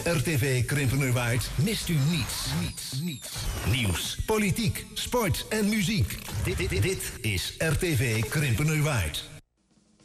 RTV Krimpenerwaard mist u niets. Nieuws, politiek, sport en muziek. Dit is RTV Krimpenerwaard.